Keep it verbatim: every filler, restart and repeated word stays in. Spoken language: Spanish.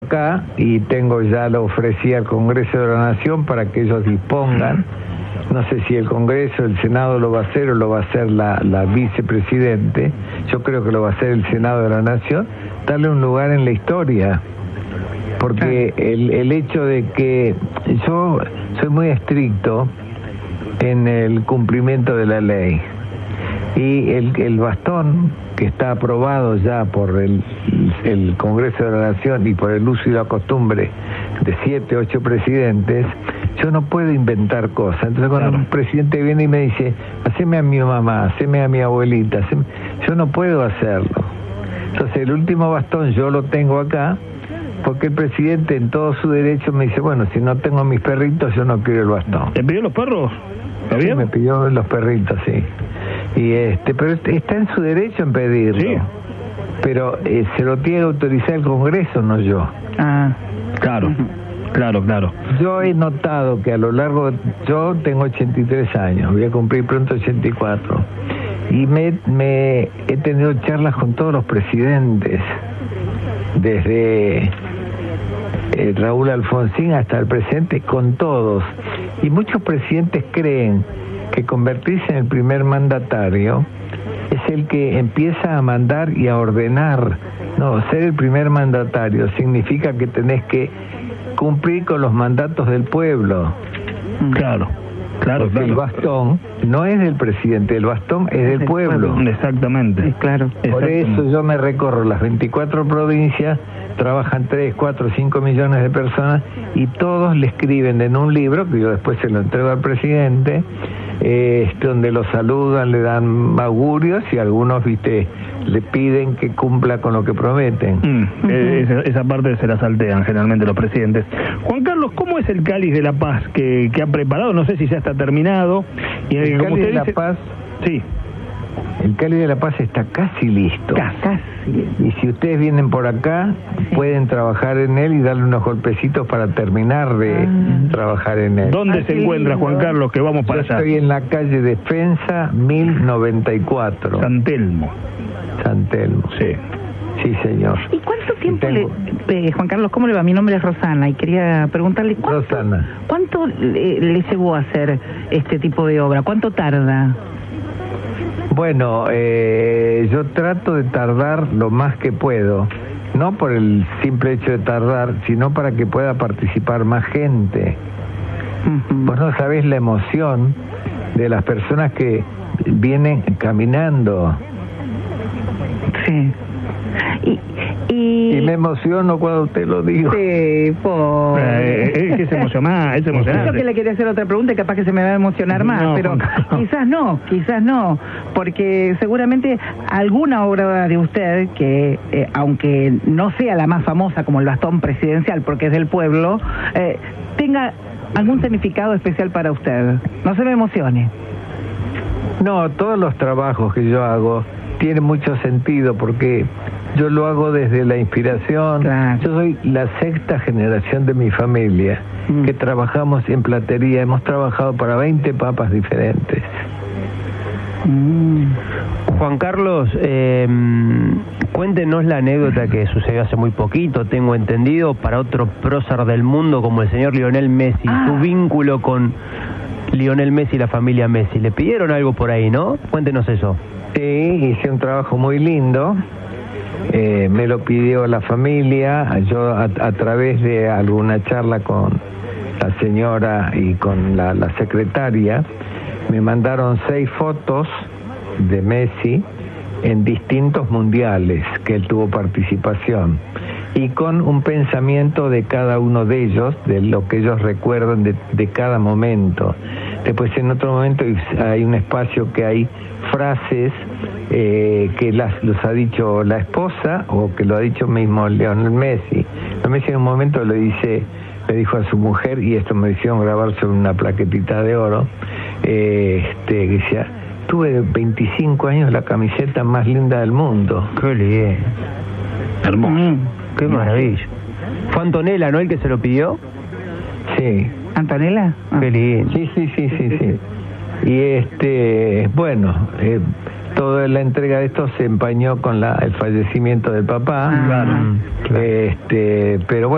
acá y tengo ya lo ofrecí al Congreso de la Nación para que ellos dispongan. No sé si el Congreso, el Senado lo va a hacer o lo va a hacer la, la vicepresidente. Yo creo que lo va a hacer el Senado de la Nación. Darle un lugar en la historia. Porque el, el hecho de que yo soy muy estricto en el cumplimiento de la ley. Y el, el bastón que está aprobado ya por el, el Congreso de la Nación y por el uso y la costumbre de siete, ocho presidentes, yo no puedo inventar cosas. Entonces cuando claro. un presidente viene y me dice, haceme a mi mamá, haceme a mi abuelita, haceme... yo no puedo hacerlo. Entonces el último bastón yo lo tengo acá, porque el presidente en todo su derecho me dice, bueno, si no tengo mis perritos, yo no quiero el bastón. ¿Te pidió los perros? Sí, me pidió los perritos, sí. Y este, pero está en su derecho en pedirlo. Sí. Pero eh, se lo tiene que autorizar el Congreso, no yo. Ah, claro, claro, claro. Yo he notado que a lo largo, yo tengo ochenta y tres años, voy a cumplir pronto ochenta y cuatro, y me, me he tenido charlas con todos los presidentes, desde eh, Raúl Alfonsín hasta el presente, con todos. Y muchos presidentes creen que convertirse en el primer mandatario es el que empieza a mandar y a ordenar. No, ser el primer mandatario significa que tenés que cumplir con los mandatos del pueblo. Claro, claro, Porque claro. el bastón no es del presidente, el bastón es del pueblo. Exactamente. Sí, claro. Por eso yo me recorro las veinticuatro provincias, trabajan tres, cuatro, cinco millones de personas y todos le escriben en un libro, que yo después se lo entrego al presidente, eh, donde lo saludan, le dan augurios y algunos, viste, le piden que cumpla con lo que prometen. Mm, uh-huh. esa, esa parte se la saltean generalmente los presidentes. Juan Carlos, ¿cómo es el Cáliz de la Paz que, que ha preparado? No sé si ya está terminado. Y, el como Cáliz usted de la dice... Paz... Sí. El Cáliz de la Paz está casi listo. Casi. Y si ustedes vienen por acá, sí. pueden trabajar en él y darle unos golpecitos para terminar de ah. trabajar en él. ¿Dónde ah, se encuentra, lindo. Juan Carlos, que vamos para Yo allá? Estoy en la calle Defensa mil noventa y cuatro. San Telmo. San Telmo. Sí. Sí, señor. ¿Y cuánto tiempo tengo... le... Eh, Juan Carlos, ¿cómo le va? Mi nombre es Rosana y quería preguntarle... ¿cuánto, Rosana. ¿Cuánto le, le llevó a hacer este tipo de obra? ¿Cuánto tarda? Bueno, eh, yo trato de tardar lo más que puedo, no por el simple hecho de tardar, sino para que pueda participar más gente. Uh-huh. Vos no sabés la emoción de las personas que vienen caminando. Sí. Y, y... y me emociono cuando usted lo digo. Sí, por... Eh, es que es emocionante, es emocionante. Yo que le quería hacer otra pregunta y capaz que se me va a emocionar más, no, pero no. quizás no, quizás no, porque seguramente alguna obra de usted que, eh, aunque no sea la más famosa como el bastón presidencial, porque es del pueblo, eh, tenga algún significado especial para usted. No se me emocione. No, todos los trabajos que yo hago tienen mucho sentido porque yo lo hago desde la inspiración. Claro. Yo soy la sexta generación de mi familia mm. que trabajamos en platería. Hemos trabajado para veinte papas diferentes. Mm. Juan Carlos, eh, cuéntenos la anécdota que sucedió hace muy poquito, tengo entendido, para otro prócer del mundo como el señor Lionel Messi, ah. su vínculo con Lionel Messi y la familia Messi. ¿Le pidieron algo por ahí, no? Cuéntenos eso. Sí, hice un trabajo muy lindo. Eh, me lo pidió la familia, yo a, a través de alguna charla con la señora y con la, la secretaria, me mandaron seis fotos de Messi en distintos mundiales que él tuvo participación y con un pensamiento de cada uno de ellos, de lo que ellos recuerdan de, de cada momento. Después en otro momento hay un espacio que hay frases eh, que las, los ha dicho la esposa o que lo ha dicho mismo Lionel Messi. Lionel Messi en un momento le dice, le dijo a su mujer, y esto me hicieron grabar sobre una plaquetita de oro, eh, este, que decía, tuve veinticinco años la camiseta más linda del mundo. Qué bien. Hermoso. Mm, qué maravilla. ¿Fue Antonella, no el que se lo pidió? Sí. ¿Antonella? Ah. Qué lindo. Sí, sí, sí, sí, sí. Y este, bueno, eh, toda la entrega de esto se empañó con la, el fallecimiento del papá. Ah, claro. Este, pero bueno.